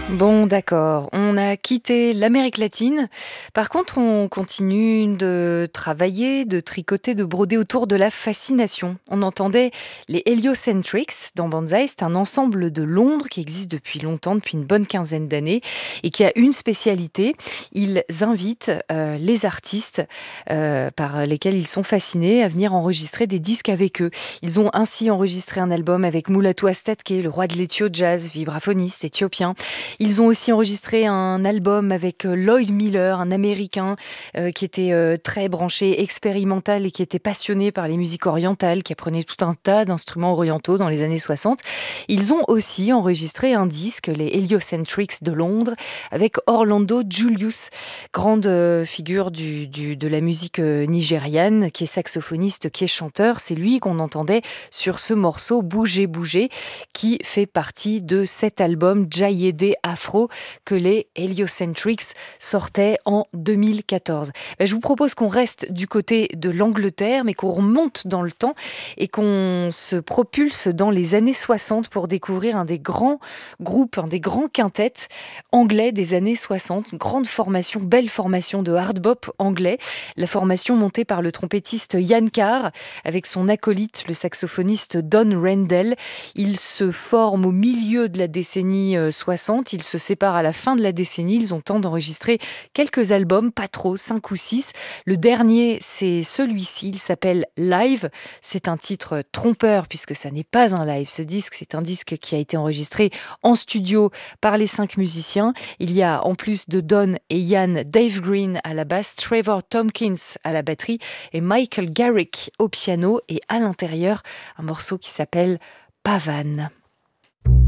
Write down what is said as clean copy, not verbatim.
Bon, d'accord. On a quitté l'Amérique latine. Par contre, on continue de travailler, de tricoter, de broder autour de la fascination. On entendait les Heliocentrics dans Banzai. C'est un ensemble de Londres qui existe depuis longtemps, depuis une bonne quinzaine d'années, et qui a une spécialité. Ils invitent les artistes par lesquels ils sont fascinés à venir enregistrer des disques avec eux. Ils ont ainsi enregistré un album avec Mulatu Astet, qui est le roi de l'éthio jazz, vibraphoniste éthiopien. Ils ont aussi enregistré un album avec Lloyd Miller, un Américain qui était très branché, expérimental et qui était passionné par les musiques orientales, qui apprenait tout un tas d'instruments orientaux dans les années 60. Ils ont aussi enregistré un disque, les Heliocentrics de Londres, avec Orlando Julius, grande figure de la musique nigériane, qui est saxophoniste, qui est chanteur. C'est lui qu'on entendait sur ce morceau Bouger Bouger, qui fait partie de cet album Jayede Afro que les Heliocentrics sortaient en 2014. Je vous propose qu'on reste du côté de l'Angleterre, mais qu'on remonte dans le temps et qu'on se propulse dans les années 60 pour découvrir un des grands groupes, un des grands quintets anglais des années 60. Grande formation, belle formation de hard bop anglais. La formation montée par le trompettiste Ian Carr avec son acolyte, le saxophoniste Don Rendell. Ils se forment au milieu de la décennie 60, ils se séparent à la fin de la décennie, ils ont le temps d'enregistrer quelques albums, pas trop, 5 ou 6. Le dernier, c'est celui-ci, il s'appelle Live. C'est un titre trompeur puisque ça n'est pas un live. Ce disque, c'est un disque qui a été enregistré en studio par les 5 musiciens. Il y a en plus de Don et Ian, Dave Green à la basse, Trevor Tompkins à la batterie et Michael Garrick au piano et à l'intérieur, un morceau qui s'appelle Pavane.